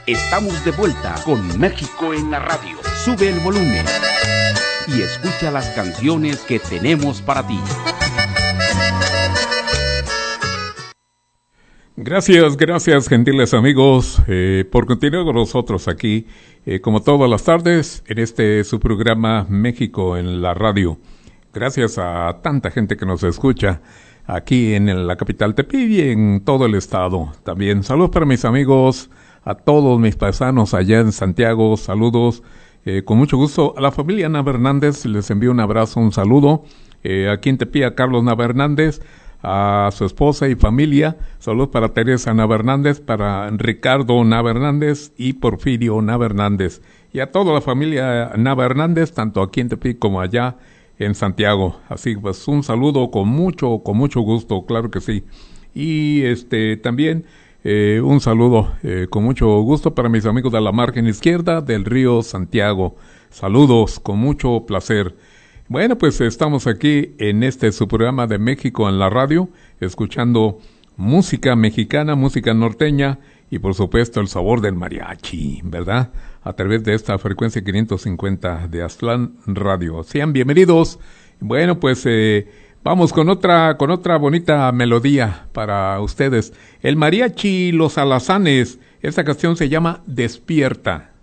Estamos de vuelta con México en la radio. Sube el volumen y escucha las canciones que tenemos para ti. Gracias, gentiles amigos, por continuar con nosotros aquí, como todas las tardes, en su programa México en la radio. Gracias a tanta gente que nos escucha aquí en la capital Tepic y en todo el estado. También saludos para mis amigos, a todos mis paisanos allá en Santiago, saludos, con mucho gusto a la familia Nava Hernández, les envío un abrazo, un saludo, aquí en Tepic a Carlos Nava Hernández, a su esposa y familia, saludos para Teresa Nava Hernández, para Ricardo Nava Hernández y Porfirio Nava Hernández, y a toda la familia Nava Hernández, tanto aquí en Tepic como allá en Santiago. Así pues, un saludo con mucho gusto, claro que sí. Y también un saludo con mucho gusto para mis amigos de la margen izquierda del río Santiago. Saludos con mucho placer. Bueno, pues estamos aquí en su programa de México en la radio, escuchando música mexicana, música norteña y por supuesto el sabor del mariachi, ¿verdad? A través de esta frecuencia 550 de Aztlán Radio. Sean bienvenidos. Bueno, pues vamos con otra bonita melodía para ustedes. El mariachi Los Alazanes. Esta canción se llama Despierta.